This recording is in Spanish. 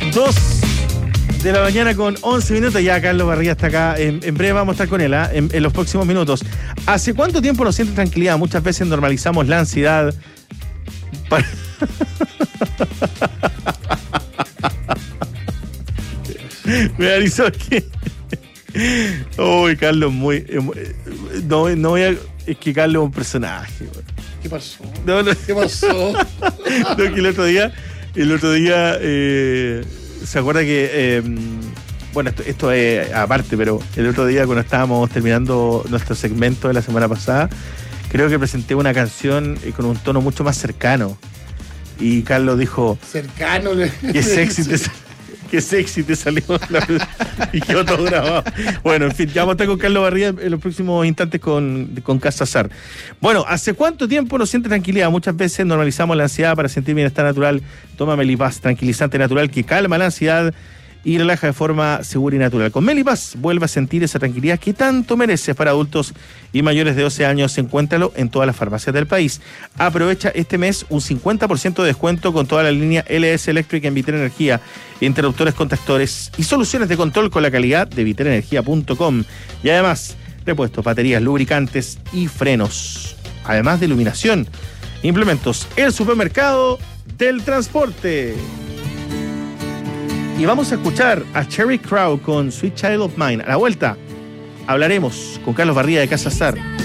2:11 p.m. Ya Carlos Barría está acá. En breve vamos a estar con él, en los próximos minutos. ¿Hace cuánto tiempo nos siente tranquilidad? Muchas veces normalizamos la ansiedad. Me avisó que... Uy, Carlos, muy... No voy a... Es que Carlos es un personaje. ¿Qué pasó? No. ¿Qué pasó? No, que el otro día se acuerda que bueno, esto es aparte, pero el otro día cuando estábamos terminando nuestro segmento de la semana pasada, creo que presenté una canción con un tono mucho más cercano y Carlos dijo cercano, qué sexy te salió y quedó todo grabado. Bueno, en fin, ya vamos a estar con Carlos Barría en los próximos instantes con Casazar. Bueno, ¿hace cuánto tiempo nos siente tranquilidad? Muchas veces normalizamos la ansiedad para sentir bienestar natural. Toma Melipaz, tranquilizante natural que calma la ansiedad y relaja de forma segura y natural. Con Melipaz vuelve a sentir esa tranquilidad que tanto mereces. Para adultos y mayores de 12 años, encuéntralo en todas las farmacias del país. Aprovecha este mes un 50% de descuento con toda la línea LS Electric en Vitel Energía, interruptores, contactores y soluciones de control con la calidad de viterenergia.com. Y además, repuestos, baterías, lubricantes y frenos. Además de iluminación, implementos, el supermercado del transporte. Y vamos a escuchar a Cherry Crow con Sweet Child of Mine. A la vuelta hablaremos con Carlos Barría de Casazar.